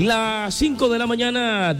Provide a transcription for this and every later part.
Las 5 de la mañana,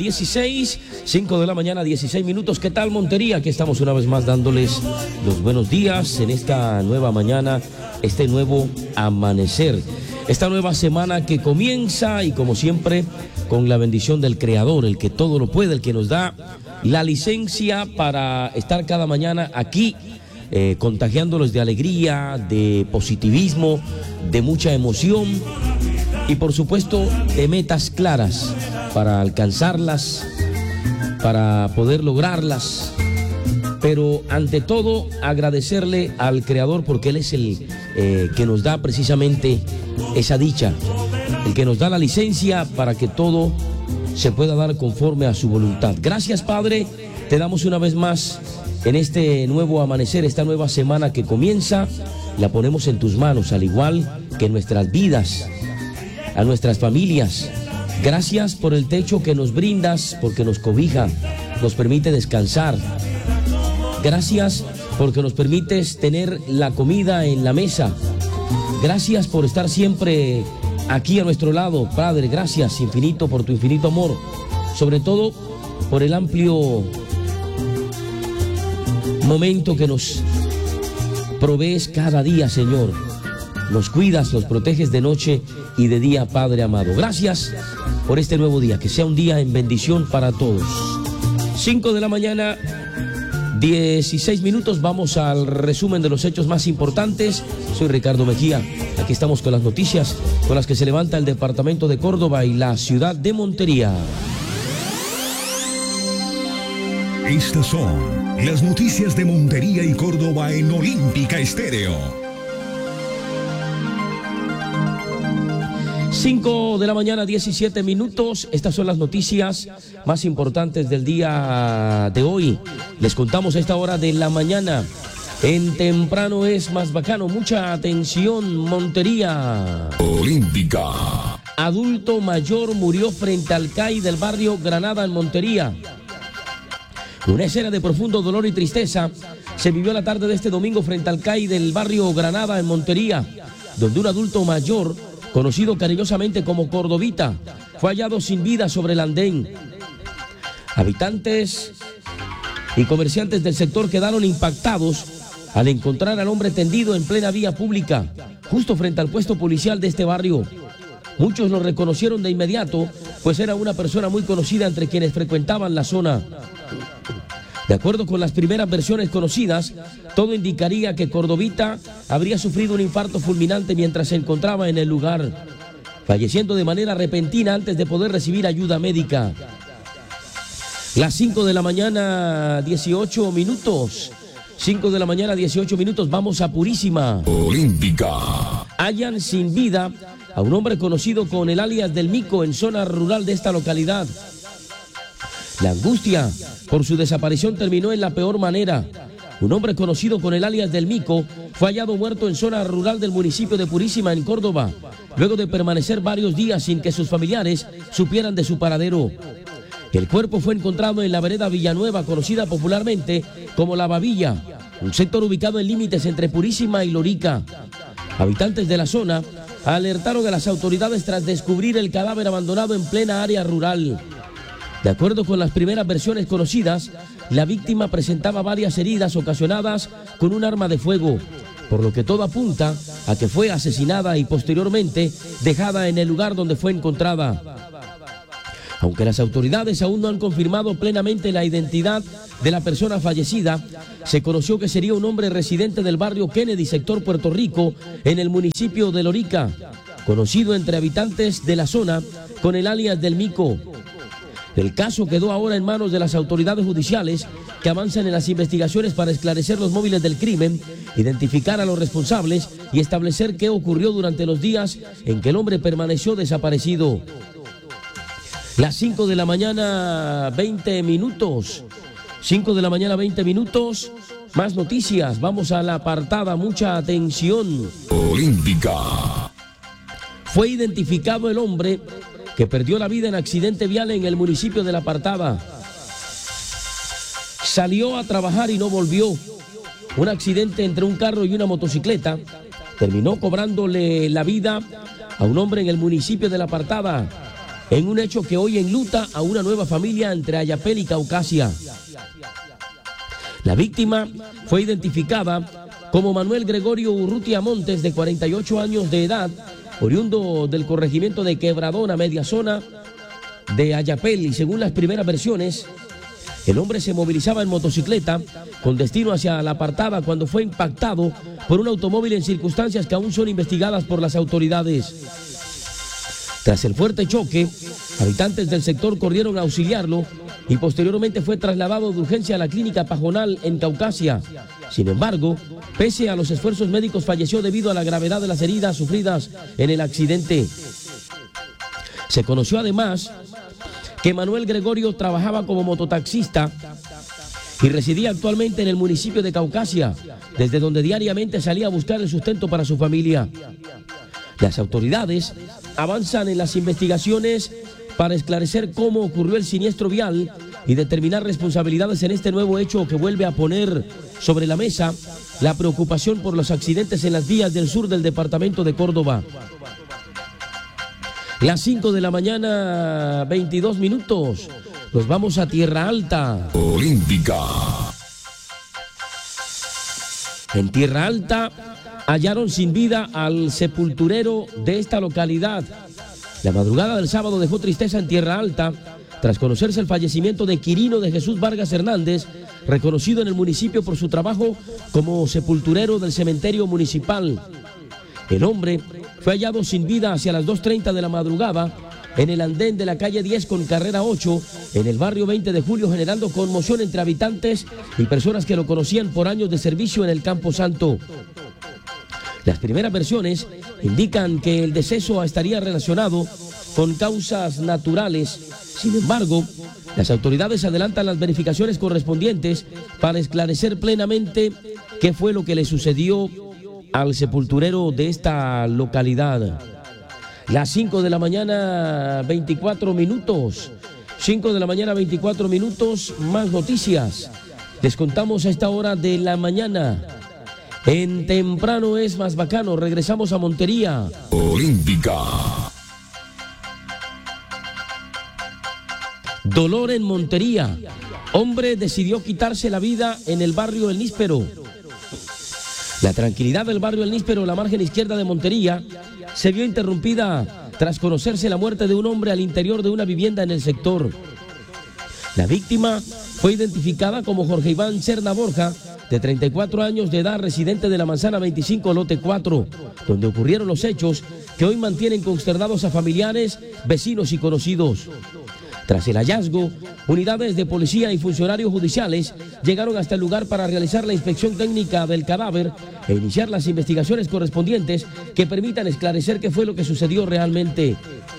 16 minutos. ¿Qué tal, Montería? Aquí estamos una vez más dándoles los buenos días en esta nueva mañana, este nuevo amanecer, esta nueva semana que comienza y como siempre con la bendición del Creador, el que todo lo puede, el que nos da la licencia para estar cada mañana aquí, contagiándolos de alegría, de positivismo, de mucha emoción y por supuesto de metas claras para alcanzarlas, para poder lograrlas, pero ante todo agradecerle al Creador porque Él es el que nos da precisamente esa dicha, el que nos da la licencia para que todo se pueda dar conforme a su voluntad. Gracias, Padre, te damos una vez más en este nuevo amanecer, esta nueva semana que comienza, la ponemos en tus manos, al igual que nuestras vidas, a nuestras familias. Gracias por el techo que nos brindas, porque nos cobija, nos permite descansar. Gracias porque nos permites tener la comida en la mesa. Gracias por estar siempre aquí a nuestro lado, Padre. Gracias infinito por tu infinito amor, sobre todo por el amplio momento que nos provees cada día, Señor. Nos cuidas, nos proteges de noche y de día, Padre amado. Gracias por este nuevo día, que sea un día en bendición para todos. 5 de la mañana, 16 minutos, vamos al resumen de los hechos más importantes. Soy Ricardo Mejía, aquí estamos con las noticias con las que se levanta el departamento de Córdoba y la ciudad de Montería. Estas son las noticias de Montería y Córdoba en Olímpica Estéreo. 5 de la mañana, 17 minutos. Estas son las noticias más importantes del día de hoy. Les contamos a esta hora de la mañana. En temprano es más bacano. Mucha atención, Montería. Olímpica. Adulto mayor murió frente al CAI del barrio Granada en Montería. Una escena de profundo dolor y tristeza se vivió la tarde de este domingo frente al CAI del barrio Granada en Montería, donde un adulto mayor, conocido cariñosamente como Cordovita, fue hallado sin vida sobre el andén. Habitantes y comerciantes del sector quedaron impactados al encontrar al hombre tendido en plena vía pública, justo frente al puesto policial de este barrio. Muchos lo reconocieron de inmediato, pues era una persona muy conocida entre quienes frecuentaban la zona. De acuerdo con las primeras versiones conocidas, todo indicaría que Cordovita habría sufrido un infarto fulminante mientras se encontraba en el lugar, falleciendo de manera repentina antes de poder recibir ayuda médica. Las 5 de la mañana, 18 minutos. 5 de la mañana, 18 minutos, vamos a Purísima. Olímpica. Hallan sin vida a un hombre conocido con el alias del Mico en zona rural de esta localidad. La angustia por su desaparición terminó en la peor manera. Un hombre conocido con el alias del Mico fue hallado muerto en zona rural del municipio de Purísima, en Córdoba, luego de permanecer varios días sin que sus familiares supieran de su paradero. El cuerpo fue encontrado en la vereda Villanueva, conocida popularmente como La Babilla, un sector ubicado en límites entre Purísima y Lorica. Habitantes de la zona alertaron a las autoridades tras descubrir el cadáver abandonado en plena área rural. De acuerdo con las primeras versiones conocidas, la víctima presentaba varias heridas ocasionadas con un arma de fuego, por lo que todo apunta a que fue asesinada y posteriormente dejada en el lugar donde fue encontrada. Aunque las autoridades aún no han confirmado plenamente la identidad de la persona fallecida, se conoció que sería un hombre residente del barrio Kennedy, sector Puerto Rico, en el municipio de Lorica, conocido entre habitantes de la zona con el alias del Mico. El caso quedó ahora en manos de las autoridades judiciales, que avanzan en las investigaciones para esclarecer los móviles del crimen, identificar a los responsables y establecer qué ocurrió durante los días en que el hombre permaneció desaparecido. Las 5 de la mañana, 20 minutos. 5 de la mañana, 20 minutos. Más noticias. Vamos a la apartada. Mucha atención. Olímpica. Fue identificado el hombre que perdió la vida en accidente vial en el municipio de La Apartada. Salió a trabajar y no volvió. Un accidente entre un carro y una motocicleta terminó cobrándole la vida a un hombre en el municipio de La Apartada. en un hecho que hoy enluta a una nueva familia entre Ayapel y Caucasia. La víctima fue identificada como Manuel Gregorio Urrutia Montes, de 48 años de edad, oriundo del corregimiento de Quebradona, media zona de Ayapel, y según las primeras versiones, el hombre se movilizaba en motocicleta con destino hacia La Apartada cuando fue impactado por un automóvil en circunstancias que aún son investigadas por las autoridades. Tras el fuerte choque, habitantes del sector corrieron a auxiliarlo y posteriormente fue trasladado de urgencia a la clínica Pajonal en Caucasia. Sin embargo, pese a los esfuerzos médicos, falleció debido a la gravedad de las heridas sufridas en el accidente. Se conoció además que Manuel Gregorio trabajaba como mototaxista y residía actualmente en el municipio de Caucasia, desde donde diariamente salía a buscar el sustento para su familia. Las autoridades avanzan en las investigaciones para esclarecer cómo ocurrió el siniestro vial y determinar responsabilidades en este nuevo hecho que vuelve a poner sobre la mesa la preocupación por los accidentes en las vías del sur del departamento de Córdoba. Las 5 de la mañana, 22 minutos. Nos vamos a Tierra Alta. Olímpica. En Tierra Alta hallaron sin vida al sepulturero de esta localidad. La madrugada del sábado dejó tristeza en Tierra Alta tras conocerse el fallecimiento de Quirino de Jesús Vargas Hernández, reconocido en el municipio por su trabajo como sepulturero del cementerio municipal. El hombre fue hallado sin vida hacia las 2:30 de la madrugada en el andén de la calle 10 con carrera 8, en el barrio 20 de Julio, generando conmoción entre habitantes y personas que lo conocían por años de servicio en el Campo Santo. Las primeras versiones indican que el deceso estaría relacionado con causas naturales. Sin embargo, las autoridades adelantan las verificaciones correspondientes para esclarecer plenamente qué fue lo que le sucedió al sepulturero de esta localidad. Las 5 de la mañana, 24 minutos. 5 de la mañana, 24 minutos. Más noticias. Les contamos a esta hora de la mañana. En Temprano es más bacano. Regresamos a Montería. Olímpica. Dolor en Montería. Hombre decidió quitarse la vida en el barrio El Níspero. La tranquilidad del barrio El Níspero, la margen izquierda de Montería, se vio interrumpida tras conocerse la muerte de un hombre al interior de una vivienda en el sector. La víctima fue identificada como Jorge Iván Cerna Borja, de 34 años de edad, residente de la Manzana 25, lote 4, donde ocurrieron los hechos que hoy mantienen consternados a familiares, vecinos y conocidos. Tras el hallazgo, unidades de policía y funcionarios judiciales llegaron hasta el lugar para realizar la inspección técnica del cadáver e iniciar las investigaciones correspondientes que permitan esclarecer qué fue lo que sucedió realmente.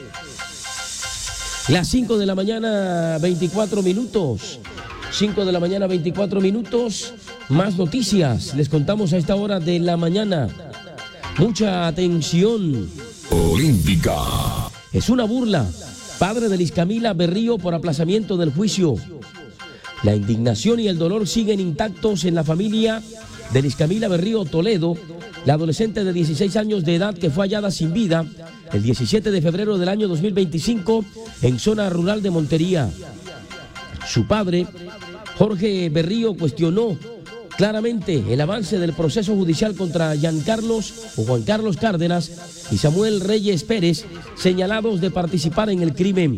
Las 5 de la mañana, 24 minutos. 5 de la mañana, 24 minutos. Más noticias les contamos a esta hora de la mañana. Mucha atención. Olímpica. Es una burla. Padre de Liz Camila Berrío por aplazamiento del juicio. La indignación y el dolor siguen intactos en la familia de Liz Camila Berrío Toledo, la adolescente de 16 años de edad que fue hallada sin vida el 17 de febrero del año 2025 en zona rural de Montería. Su padre, Jorge Berrío, cuestionó claramente el avance del proceso judicial contra Juan Carlos Cárdenas y Samuel Reyes Pérez, señalados de participar en el crimen.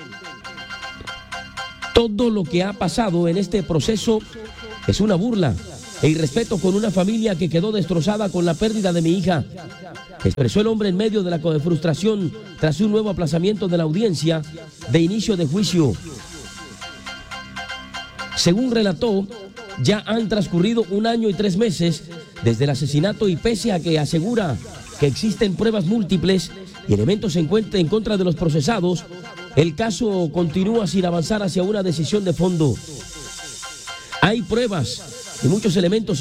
Todo lo que ha pasado en este proceso es una burla e irrespeto con una familia que quedó destrozada con la pérdida de mi hija, expresó el hombre en medio de la frustración tras un nuevo aplazamiento de la audiencia de inicio de juicio. Según relató, ya han transcurrido 1 año y 3 meses desde el asesinato y pese a que asegura que existen pruebas múltiples y elementos en contra de los procesados, el caso continúa sin avanzar hacia una decisión de fondo. Hay pruebas y muchos elementos